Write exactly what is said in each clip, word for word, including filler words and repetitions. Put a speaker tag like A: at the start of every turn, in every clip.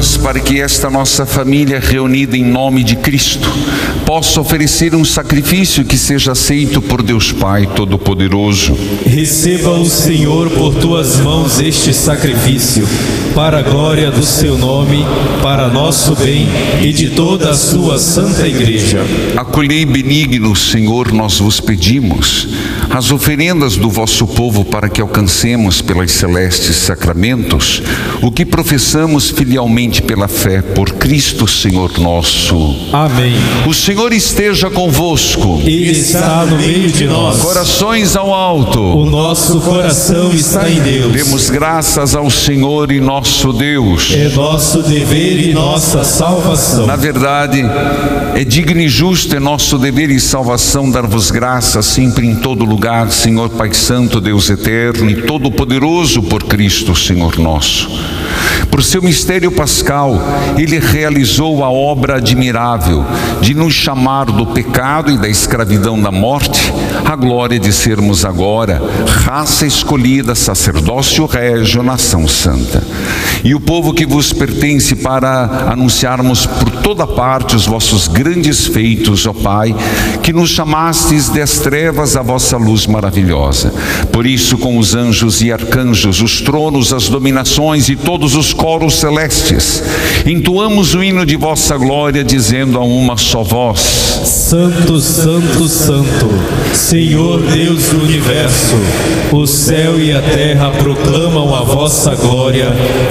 A: irmãs, para que esta nossa família reunida em nome de Cristo possa oferecer um sacrifício que seja aceito por Deus Pai Todo-Poderoso.
B: Receba o Senhor por tuas mãos este sacrifício, para a glória do seu nome, para nosso bem e de toda a sua santa Igreja.
A: Acolhei benigno, Senhor, nós vos pedimos, as oferendas do vosso povo, para que alcancemos pelas celestes sacramentos o que professamos filialmente pela fé por Cristo Senhor nosso.
B: Amém.
A: O Senhor esteja convosco.
B: Ele está no meio de nós.
A: Corações ao alto.
B: O nosso coração está em Deus.
A: Demos graças ao Senhor e nosso Deus.
B: É nosso dever e nossa salvação.
A: Na verdade, é digno e justo, é nosso dever e salvação dar-vos graças sempre em todo lugar, Senhor Pai Santo, Deus eterno e todo-poderoso, por Cristo Senhor nosso. Por seu mistério pascal, Ele realizou a obra admirável de nos chamar do pecado e da escravidão da morte, à glória de sermos agora raça escolhida, sacerdócio régio, nação santa. E o povo que vos pertence, para anunciarmos por toda parte os vossos grandes feitos, ó Pai, que nos chamastes das trevas à vossa luz maravilhosa. Por isso, com os anjos e arcanjos, os tronos, as dominações e todos os coros celestes, entoamos o hino de vossa glória, dizendo a uma só voz:
B: Santo, Santo, Santo, Senhor Deus do Universo, o céu e a terra proclamam a vossa glória.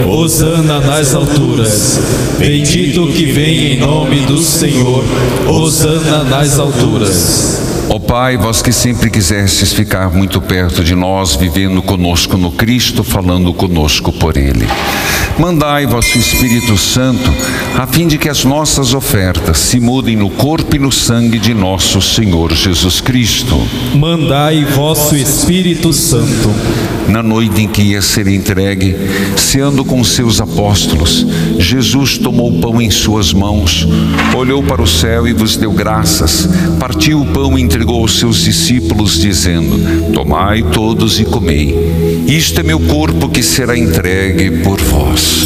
B: Hosana nas alturas. Bendito que vem em nome do Senhor. Hosana nas alturas.
A: Ó Pai, vós que sempre quisestes ficar muito perto de nós, vivendo conosco no Cristo, falando conosco por Ele, mandai vosso Espírito Santo, a fim de que as nossas ofertas se mudem no corpo e no sangue de nosso Senhor Jesus Cristo.
B: Mandai vosso Espírito Santo.
A: Na noite em que ia ser entregue, ceando com seus apóstolos, Jesus tomou o pão em suas mãos, olhou para o céu e vos deu graças, partiu o pão e entregou aos seus discípulos, dizendo: Tomai todos e comei, isto é meu corpo que será entregue por vós.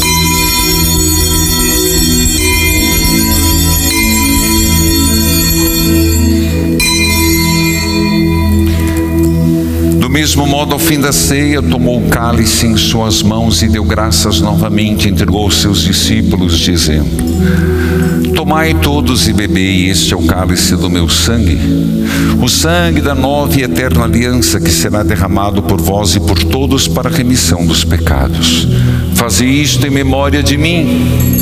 A: Do mesmo modo, ao fim da ceia, tomou o cálice em suas mãos e deu graças novamente, entregou aos seus discípulos, dizendo: Tomai todos e bebei, este é o cálice do meu sangue, o sangue da nova e eterna aliança, que será derramado por vós e por todos para a remissão dos pecados. Fazei isto em memória de mim.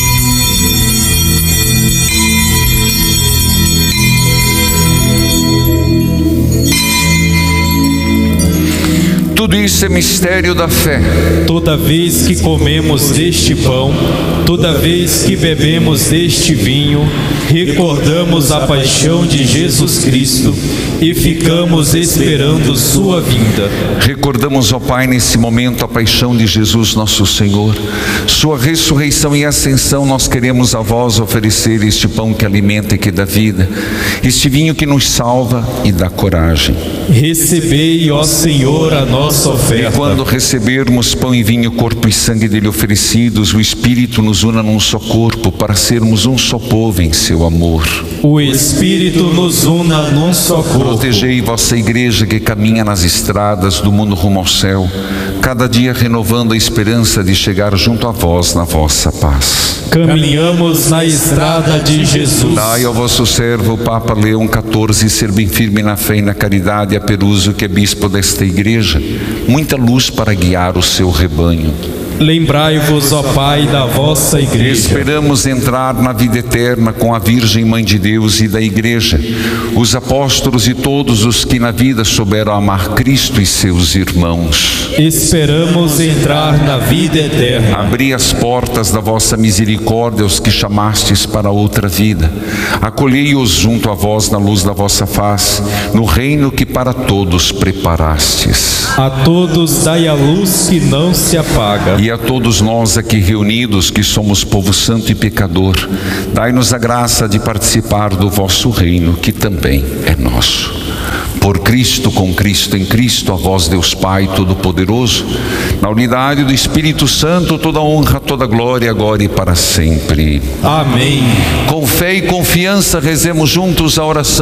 A: Tudo isso é mistério da fé.
B: Toda vez que comemos deste pão, toda vez que bebemos deste vinho, recordamos a paixão de Jesus Cristo e ficamos esperando sua vinda.
A: Recordamos, ó Pai, nesse momento a paixão de Jesus nosso Senhor, sua ressurreição e ascensão. Nós queremos a vós oferecer este pão que alimenta e que dá vida, este vinho que nos salva e dá coragem.
B: Recebei, ó Senhor, a nossa oferta.
A: E quando recebermos pão e vinho, corpo e sangue dele oferecidos, o Espírito nos una num só corpo, para sermos um só povo em seu amor.
B: O Espírito nos una num só corpo.
A: Protegei vossa Igreja, que caminha nas estradas do mundo rumo ao céu, cada dia renovando a esperança de chegar junto a vós na vossa paz.
B: Caminhamos na estrada de Jesus.
A: Dai ao vosso servo, o Papa Leão quatorze, ser bem firme na fé e na caridade, a Peruso, que é bispo desta Igreja, muita luz para guiar o seu rebanho.
B: Lembrai-vos, ó Pai, da vossa Igreja.
A: Esperamos entrar na vida eterna com a Virgem Mãe de Deus e da Igreja, os apóstolos e todos os que na vida souberam amar Cristo e seus irmãos.
B: Esperamos entrar na vida eterna.
A: Abri as portas da vossa misericórdia aos que chamastes para outra vida. Acolhei-os junto a vós na luz da vossa face, no reino que para todos preparastes.
B: A todos dai a luz que não se apaga.
A: E a todos nós aqui reunidos, que somos povo santo e pecador, dai-nos a graça de participar do vosso reino, que também é nosso. Por Cristo, com Cristo, em Cristo, a vós, Deus Pai Todo-Poderoso, na unidade do Espírito Santo, toda honra, toda glória, agora e para sempre.
B: Amém.
A: Com fé e confiança, rezemos juntos a oração